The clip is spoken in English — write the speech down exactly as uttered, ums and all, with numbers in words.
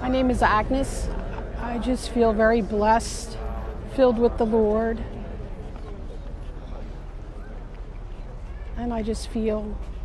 My name is Agnes. I just feel very blessed, filled with the Lord. And I just feel